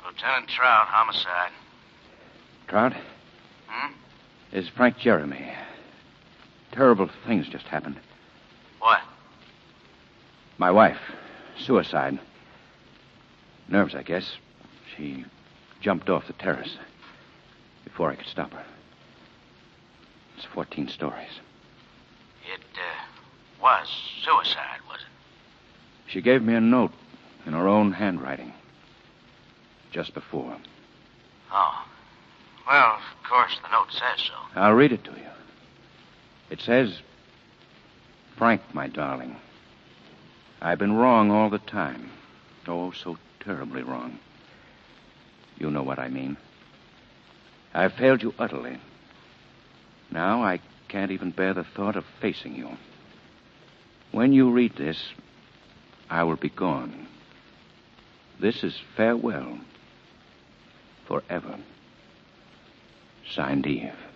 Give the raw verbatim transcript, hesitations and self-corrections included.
Lieutenant Trout, homicide. Trout? Hmm? This is Frank Jeremy. Terrible things just happened. What? My wife. Suicide. Nerves, I guess. She jumped off the terrace before I could stop her. It's fourteen stories. It, uh, was suicide, was it? She gave me a note in her own handwriting. Just before. Oh. Well, of course, the note says so. I'll read it to you. It says, Frank, my darling, I've been wrong all the time. Oh, so terribly wrong. You know what I mean. I've failed you utterly. Now I can't even bear the thought of facing you. When you read this, I will be gone. This is farewell. Forever. Signed, Eve.